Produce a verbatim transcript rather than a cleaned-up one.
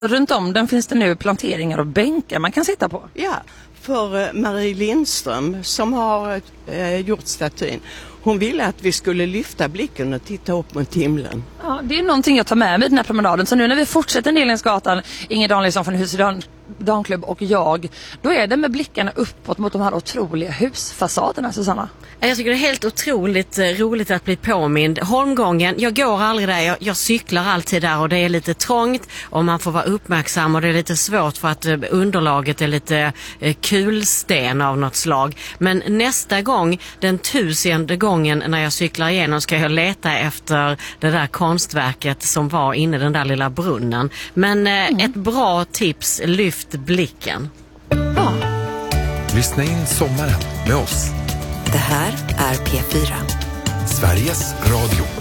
Runt om den finns det nu planteringar och bänkar man kan sitta på. Ja, för Marie Lindström som har eh, gjort statyn. Hon ville att vi skulle lyfta blicken och titta upp mot himlen. Ja, det är någonting jag tar med mig den här promenaden. Så nu när vi fortsätter Nilensgatan, Inger Danielsson från Husedal Damklubb och jag, då är det med blickarna uppåt mot de här otroliga husfasaderna, Susanna. Jag tycker det är helt otroligt roligt att bli påmind. Holmgången, jag går aldrig där, jag, jag cyklar alltid där och det är lite trångt och man får vara uppmärksam och det är lite svårt för att underlaget är lite eh, kulsten av något slag. Men nästa gång, den tusende gången när jag cyklar igenom, ska jag leta efter det där konstverket som var inne i den där lilla brunnen. Men eh, mm. ett bra tips, lyft blicken. Ja. Lyssna in sommaren med oss. Det här är P fyra. Sveriges Radio.